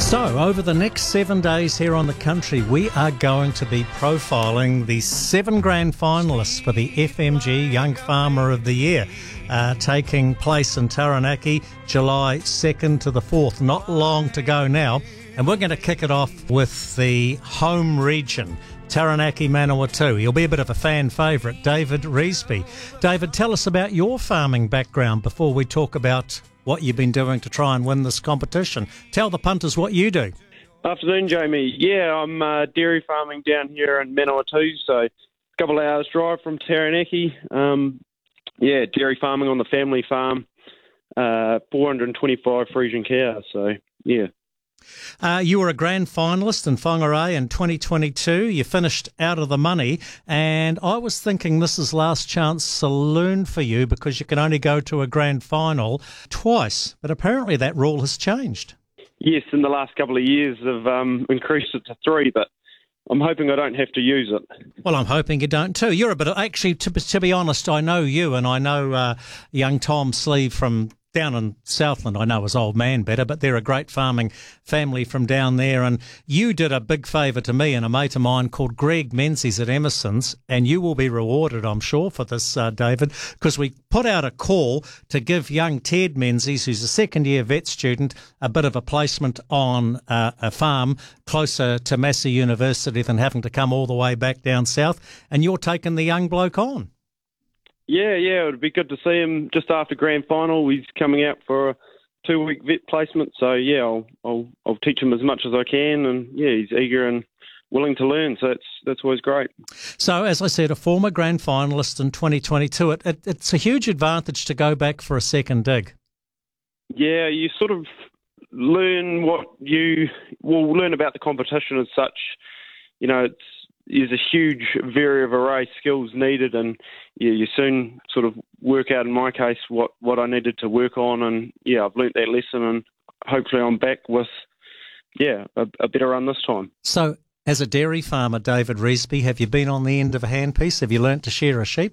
So, over the next 7 days here on The Country, we are going to be profiling the 7 grand finalists for the FMG Young Farmer of the Year, taking place in Taranaki, July 2nd to the 4th. Not long to go now, and we're going to kick it off with the home region, Taranaki Manawatu. He'll be a bit of a fan favourite, David Reesby. David, tell us about your farming background before we talk about what you've been doing to try and win this competition. Tell the punters what you do. Afternoon, Jamie. Yeah, I'm dairy farming down here in Manawatu, so a couple of hours drive from Taranaki. Dairy farming on the family farm, 425 Friesian cows, so yeah. You were a grand finalist in Whangarei in 2022. You finished out of the money, and I was thinking this is last chance saloon for you because you can only go to a grand final twice, but apparently that rule has changed. Yes, in the last couple of years they've increased it to 3, but I'm hoping I don't have to use it. Well, I'm hoping you don't too. You're a bit, actually, to be honest, I know you, and I know young Tom Sleeve from down in Southland. I know his old man better, but they're a great farming family from down there. And you did a big favour to me and a mate of mine called Greg Menzies at Emerson's, and you will be rewarded, I'm sure, for this, David, because we put out a call to give young Ted Menzies, who's a second-year vet student, a bit of a placement on a farm closer to Massey University than having to come all the way back down south, and you're taking the young bloke on. Yeah, it would be good to see him just after grand final. He's coming out for a 2-week vet placement, so yeah, I'll teach him as much as I can, and yeah, he's eager and willing to learn, so that's always great. So, as I said, a former grand finalist in 2022. It's a huge advantage to go back for a second dig. Yeah, you sort of learn what you will learn about the competition as such. You know, there's a huge array of skills needed, and yeah, you soon sort of work out, in my case, what I needed to work on, and yeah, I've learnt that lesson, and hopefully I'm back with a better run this time. So, as a dairy farmer, David Reesby, have you been on the end of a handpiece? Have you learnt to shear a sheep?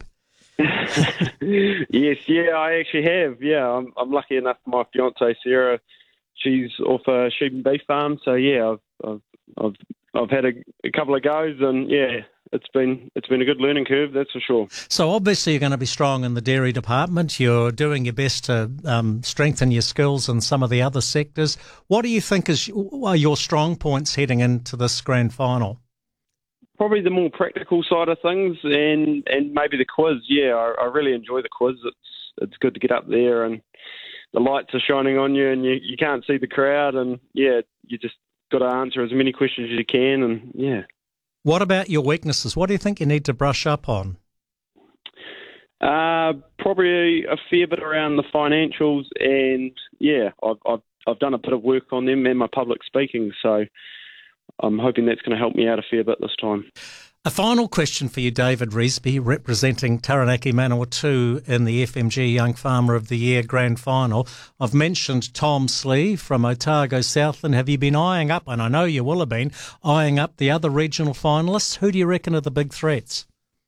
Yes, I actually have. Yeah, I'm lucky enough. My fiancée Sarah, she's off a sheep and beef farm, so yeah, I've had a couple of goes, and yeah, it's been a good learning curve, that's for sure. So obviously you're going to be strong in the dairy department. You're doing your best to strengthen your skills in some of the other sectors. What do you think are your strong points heading into this grand final? Probably the more practical side of things, and maybe the quiz. Yeah, I really enjoy the quiz. It's good to get up there, and the lights are shining on you, and you can't see the crowd, and yeah, you just got to answer as many questions as you can, and yeah. What about your weaknesses? What do you think you need to brush up on? Probably a fair bit around the financials, and yeah, I've done a bit of work on them and my public speaking, so I'm hoping that's going to help me out a fair bit this time. A final question for you, David Reesby, representing Taranaki Manawatu in the FMG Young Farmer of the Year Grand Final. I've mentioned Tom Sleeve from Otago Southland. Have you been eyeing up, and I know you will have been, eyeing up the other regional finalists? Who do you reckon are the big threats?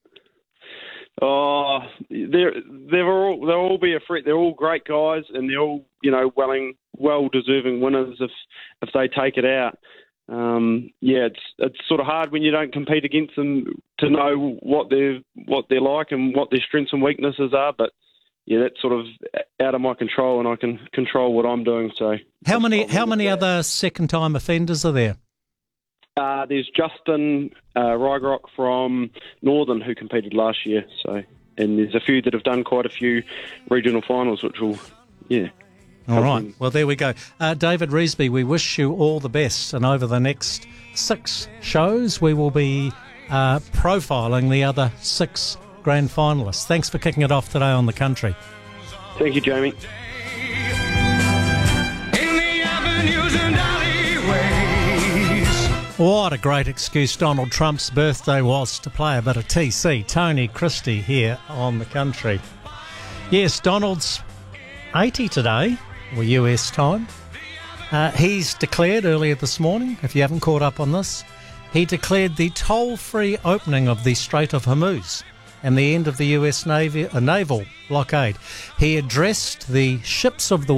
Oh, they'll all be a threat. They're all great guys, and they're all, well-deserving winners if they take it out. It's sort of hard when you don't compete against them to know what they're like and what their strengths and weaknesses are. But yeah, that's sort of out of my control, and I can control what I'm doing. So how many other second-time offenders are there? There's Justin Rygrock from Northern who competed last year. So, and there's a few that have done quite a few regional finals, which will All right. Well, there we go. David Reesby, we wish you all the best. And over the next 6 shows, we will be profiling the other 6 grand finalists. Thanks for kicking it off today on The Country. Thank you, Jamie. What a great excuse Donald Trump's birthday was to play a bit of TC. Tony Christie here on The Country. Yes, Donald's 80 today, or US time. He's declared earlier this morning, if you haven't caught up on this, he declared the toll-free opening of the Strait of Hormuz and the end of the US naval blockade. He addressed the ships of the